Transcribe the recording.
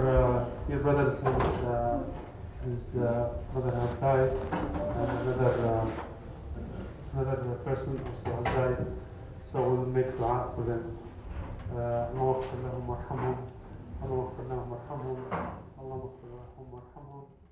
your brothers, his brother has died, and another person also has died. So we'll make dua for them. اللهم اغفر لهم وارحمهم اللهم اغفر لهم وارحمهم اللهم اغفر لهم وارحمهم